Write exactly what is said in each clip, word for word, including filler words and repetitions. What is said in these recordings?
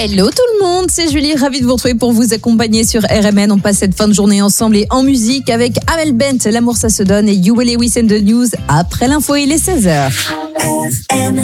Hello tout le monde, c'est Julie, ravie de vous retrouver pour vous accompagner sur R M N. On passe cette fin de journée ensemble et en musique avec Amel Bent, L'amour ça se donne, et Huey Lewis and the News. Après l'info, il est seize heures. R M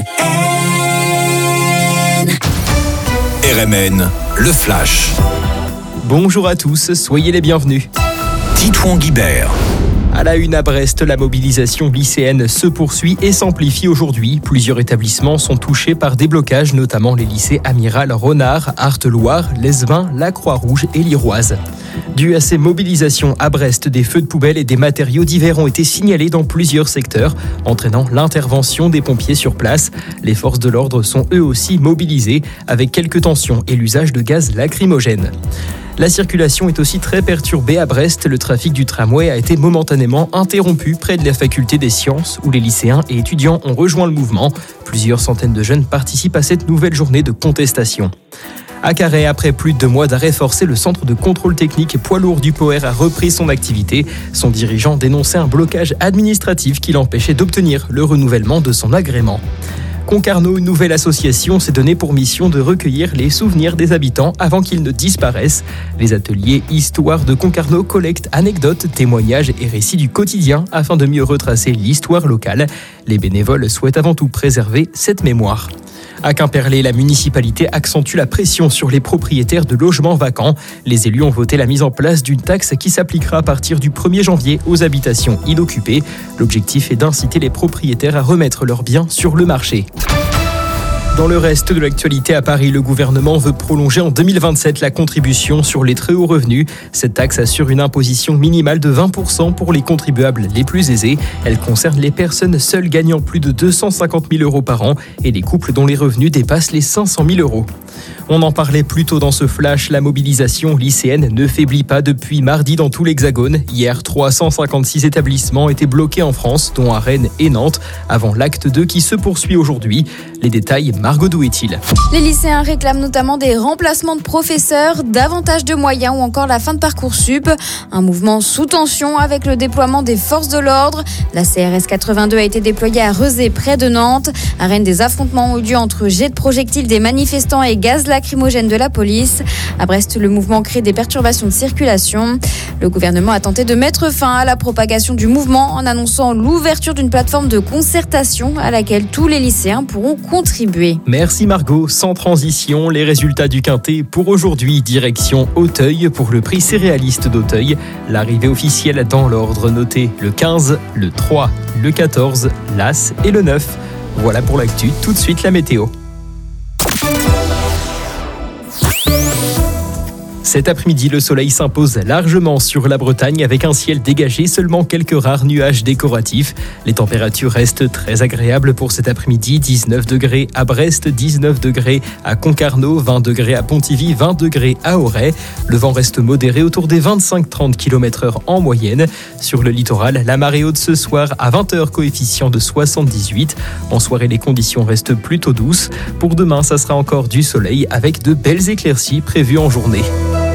N, le flash. Bonjour à tous, soyez les bienvenus. Titouan Guibert. À la une à Brest, la mobilisation lycéenne se poursuit et s'amplifie aujourd'hui. Plusieurs établissements sont touchés par des blocages, notamment les lycées Amiral, Renard, Arthe-Loire, Lesvin, la Croix-Rouge et l'Iroise. Dû à ces mobilisations à Brest, des feux de poubelle et des matériaux divers ont été signalés dans plusieurs secteurs, entraînant l'intervention des pompiers sur place. Les forces de l'ordre sont eux aussi mobilisées, avec quelques tensions et l'usage de gaz lacrymogène. La circulation est aussi très perturbée à Brest. Le trafic du tramway a été momentanément interrompu près de la faculté des sciences où les lycéens et étudiants ont rejoint le mouvement. Plusieurs centaines de jeunes participent à cette nouvelle journée de contestation. À Carhaix, après plus de deux mois d'arrêt forcé, le centre de contrôle technique et poids lourd du P O R a repris son activité. Son dirigeant dénonçait un blocage administratif qui l'empêchait d'obtenir le renouvellement de son agrément. Concarneau, une nouvelle association, s'est donnée pour mission de recueillir les souvenirs des habitants avant qu'ils ne disparaissent. Les ateliers Histoire de Concarneau collectent anecdotes, témoignages et récits du quotidien afin de mieux retracer l'histoire locale. Les bénévoles souhaitent avant tout préserver cette mémoire. À Quimperlé, la municipalité accentue la pression sur les propriétaires de logements vacants. Les élus ont voté la mise en place d'une taxe qui s'appliquera à partir du premier janvier aux habitations inoccupées. L'objectif est d'inciter les propriétaires à remettre leurs biens sur le marché. Dans le reste de l'actualité à Paris, le gouvernement veut prolonger en deux mille vingt-sept la contribution sur les très hauts revenus. Cette taxe assure une imposition minimale de vingt pour cent pour les contribuables les plus aisés. Elle concerne les personnes seules gagnant plus de deux cent cinquante mille euros par an et les couples dont les revenus dépassent les cinq cent mille euros. On en parlait plus tôt dans ce flash, la mobilisation lycéenne ne faiblit pas depuis mardi dans tout l'Hexagone. Hier, trois cent cinquante-six établissements étaient bloqués en France, dont à Rennes et Nantes, avant l'acte deux qui se poursuit aujourd'hui. Les détails, Margot Douet-il. Les lycéens réclament notamment des remplacements de professeurs, davantage de moyens ou encore la fin de Parcoursup. Un mouvement sous tension avec le déploiement des forces de l'ordre. La C R S quatre-vingt-deux a été déployée à Rezé, près de Nantes. À Rennes, des affrontements ont eu lieu entre jets de projectiles des manifestants et gaz lacrymogène de la police. À Brest, le mouvement crée des perturbations de circulation. Le gouvernement a tenté de mettre fin à la propagation du mouvement en annonçant l'ouverture d'une plateforme de concertation à laquelle tous les lycéens pourront contribuer. Merci Margot. Sans transition, les résultats du Quintet pour aujourd'hui. Direction Auteuil pour le prix céréaliste d'Auteuil. L'arrivée officielle dans l'ordre noté le quinze, le trois, le quatorze, l'As et le neuf. Voilà pour l'actu. Tout de suite la météo. Cet après-midi, le soleil s'impose largement sur la Bretagne avec un ciel dégagé, seulement quelques rares nuages décoratifs. Les températures restent très agréables pour cet après-midi. dix-neuf degrés à Brest, dix-neuf degrés à Concarneau, vingt degrés à Pontivy, vingt degrés à Auray. Le vent reste modéré autour des vingt-cinq à trente kilomètres heure en moyenne. Sur le littoral, la marée haute ce soir à vingt heures, coefficient de soixante-dix-huit. En soirée, les conditions restent plutôt douces. Pour demain, ça sera encore du soleil avec de belles éclaircies prévues en journée.